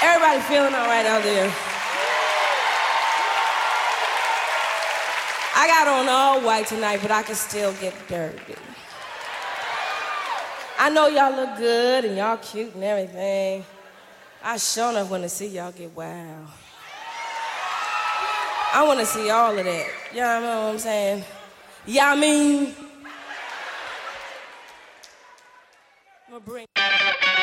Everybody feeling all right out there? I got on all white tonight, but I can still get dirty. I know y'all look good and y'all cute and everything. I sure enough want to see y'all get wild. I want to see all of that. Y'all know what I'm saying? Y'all mean? I'm gonna bring